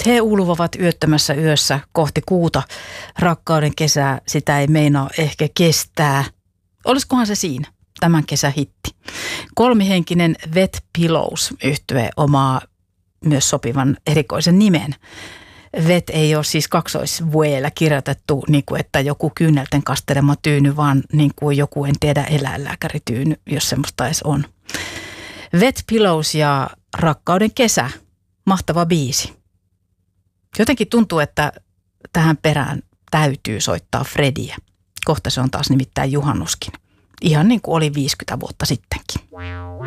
He ulvovat yöttömässä yössä kohti kuuta. Rakkauden kesää, sitä ei meinaa ehkä kestää. Olisikohan se siinä, tämän kesän hitti. Kolmihenkinen Wet Pillows -yhtye omaa myös sopivan erikoisen nimen. Wet ei ole siis kaksoisvueellä kirjoitettu, niin kuin että joku kyynelten kastelema tyyny, vaan niin kuin joku, en tiedä, eläinlääkärityyny, jos semmoista edes on. Wet Pillows ja Rakkauden kesä, mahtava biisi. Jotenkin tuntuu, että tähän perään täytyy soittaa Frediä. Kohta se on taas nimittäin juhannuskin. Ihan niin kuin oli 50 vuotta sittenkin.